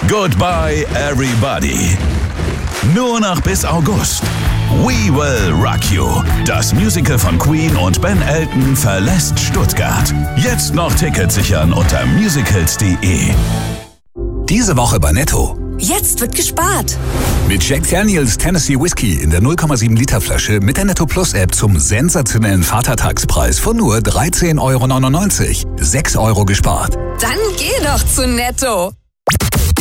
Goodbye Everybody. Nur noch bis August. We Will Rock You. Das Musical von Queen und Ben Elton verlässt Stuttgart. Jetzt noch Tickets sichern unter musicals.de. Diese Woche bei Netto. Jetzt wird gespart. Mit Jack Daniels Tennessee Whiskey in der 0,7 Liter Flasche mit der Netto Plus App zum sensationellen Vatertagspreis von nur 13,99 €. 6 € gespart. Dann geh doch zu Netto.